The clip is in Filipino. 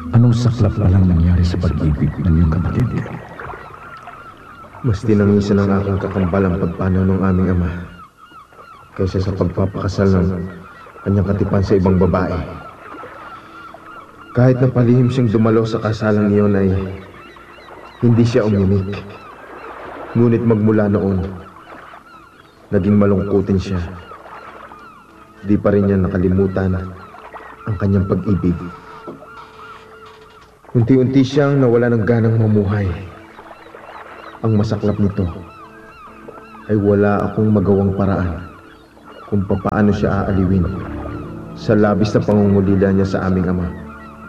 Anong saklap palang nangyari sa pag-ibig ng iyong kapatid? Mas tinangisa ng aking kakambal ang pagpanaw ng aming ama kaysa sa pagpapakasal ng kanyang katipan sa ibang babae. Kahit na palihim siyang dumalo sa kasalang iyon ay hindi siya umimik. Ngunit magmula noon, naging malungkutin siya. Di pa rin niya nakalimutan ang kanyang pag-ibig. Unti-unti siyang nawala ng ganang mamuhay. Ang masaklap nito ay wala akong magawang paraan kung papaano siya aaliwin sa labis na pangungulila niya sa aming ama.